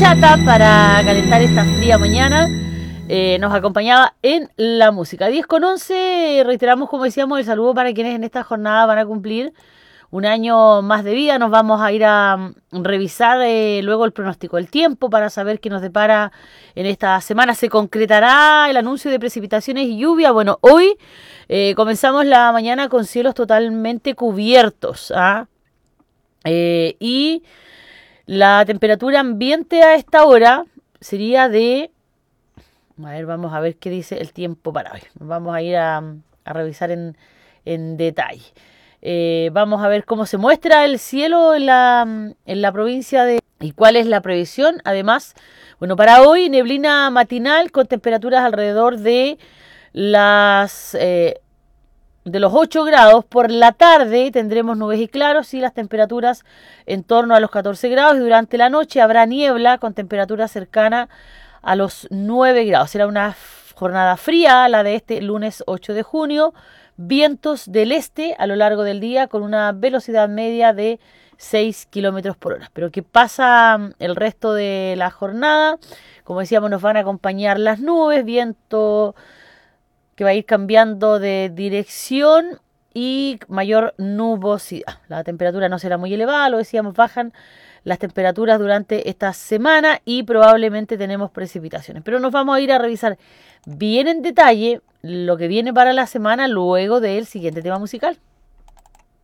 Chata para calentar esta fría mañana. Nos acompañaba en la música. 10:11, reiteramos, como decíamos, el saludo para quienes en esta jornada van a cumplir un año más de vida. Nos vamos a ir a revisar luego el pronóstico del tiempo para saber qué nos depara en esta semana. Se concretará el anuncio de precipitaciones y lluvia. Bueno, hoy comenzamos la mañana con cielos totalmente cubiertos, y la temperatura ambiente a esta hora sería de... A ver, vamos a ver qué dice el tiempo para hoy. Vamos a ir a revisar en detalle. Vamos a ver cómo se muestra el cielo en la provincia de... y cuál es la previsión. Además, bueno, para hoy neblina matinal con temperaturas alrededor de los 8 grados. Por la tarde tendremos nubes y claros y las temperaturas en torno a los 14 grados. Y durante la noche habrá niebla con temperatura cercana a los 9 grados. Será una jornada fría la de este lunes 8 de junio. Vientos del este a lo largo del día con una velocidad media de 6 kilómetros por hora. Pero ¿qué pasa el resto de la jornada? Como decíamos, nos van a acompañar las nubes, viento que va a ir cambiando de dirección y mayor nubosidad. La temperatura no será muy elevada, lo decíamos, bajan las temperaturas durante esta semana y probablemente tenemos precipitaciones. Pero nos vamos a ir a revisar bien en detalle lo que viene para la semana luego del siguiente tema musical.